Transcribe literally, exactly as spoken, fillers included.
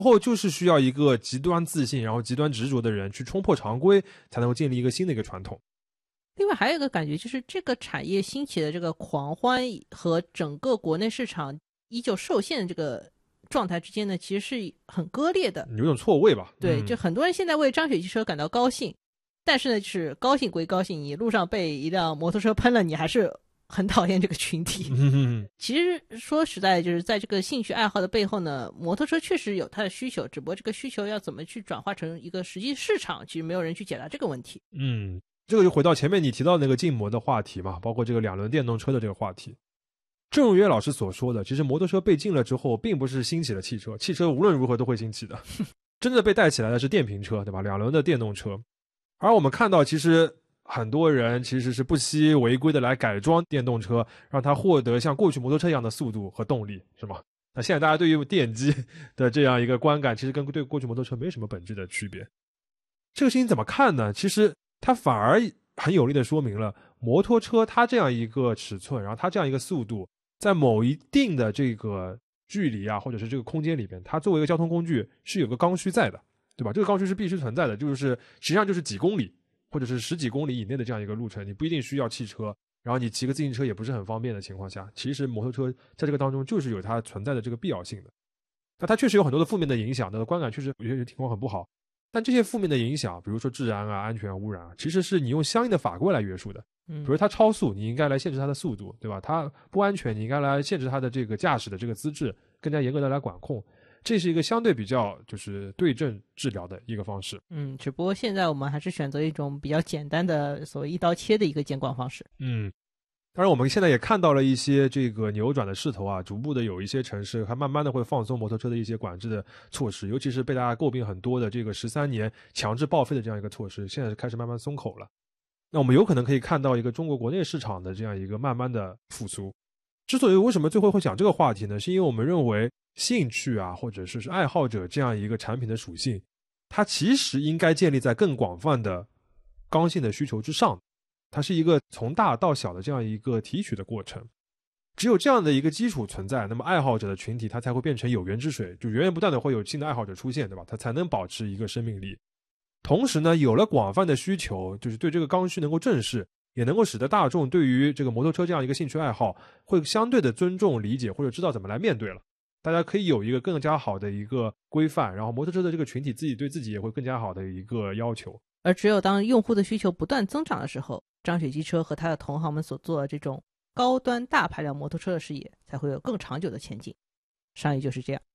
后就是需要一个极端自信然后极端执着的人去冲破常规，才能够建立一个新的一个传统。 另外还有一个感觉就是这个产业兴起的这个狂欢和整个国内市场依旧受限的这个状态之间呢，其实是很割裂的， 有种错位吧。 对、 嗯、 就很多人现在为张雪汽车感到高兴，但是呢就是高兴归高兴，你路上被一辆摩托车喷了，你还是很讨厌这个群体。 嗯、 其实说实在，就是在这个兴趣爱好的背后呢，摩托车确实有它的需求，只不过这个需求要怎么去转化成一个实际市场，其实没有人去解答这个问题。 嗯，这个就回到前面你提到那个禁摩的话题嘛，包括这个两轮电动车的这个话题。正如约老师所说的，其实摩托车被禁了之后并不是兴起了汽车，汽车无论如何都会兴起的真的被带起来的是电瓶车，对吧？两轮的电动车。而我们看到其实很多人其实是不惜违规的来改装电动车，让它获得像过去摩托车一样的速度和动力，是吗？那现在大家对于电机的这样一个观感，其实跟对过去摩托车没什么本质的区别。这个事情怎么看呢？其实它反而很有力的说明了摩托车它这样一个尺寸，然后它这样一个速度，在某一定的这个距离啊，或者是这个空间里边，它作为一个交通工具是有个刚需在的，对吧？这个刚需是必须存在的，就是实际上就是几公里或者是十几公里以内的这样一个路程，你不一定需要汽车，然后你骑个自行车也不是很方便的情况下，其实摩托车在这个当中就是有它存在的这个必要性的。那它确实有很多的负面的影响，那观感确实有些情况很不好，但这些负面的影响，比如说治安啊、安全啊、污染啊，其实是你用相应的法规来约束的。比如它超速，你应该来限制它的速度，对吧？它不安全，你应该来限制它的这个驾驶的这个资质，更加严格的来管控。这是一个相对比较就是对症治疗的一个方式。 嗯，只不过现在我们还是选择一种比较简单的所谓一刀切的一个监管方式。 嗯，当然我们现在也看到了一些这个扭转的势头啊，逐步的有一些城市还慢慢的会放松摩托车的一些管制的措施，尤其是被大家诟病很多的这个十三年强制报废的这样一个措施，现在开始慢慢松口了。那我们有可能可以看到一个中国国内市场的这样一个慢慢的复苏。之所以为什么最后会讲这个话题呢，是因为我们认为兴趣啊或者是爱好者这样一个产品的属性，它其实应该建立在更广泛的刚性的需求之上，它是一个从大到小的这样一个提取的过程。只有这样的一个基础存在，那么爱好者的群体它才会变成有源之水，就源源不断的会有新的爱好者出现，对吧？它才能保持一个生命力。同时呢，有了广泛的需求，就是对这个刚需能够正视，也能够使得大众对于这个摩托车这样一个兴趣爱好会相对的尊重理解，或者知道怎么来面对了。大家可以有一个更加好的一个规范，然后摩托车的这个群体自己对自己也会更加好的一个要求。 而只有当用户的需求不断增长的时候，张雪机车和他的同行们所做的这种高端大排量摩托车的事业才会有更长久的前进。商业就是这样。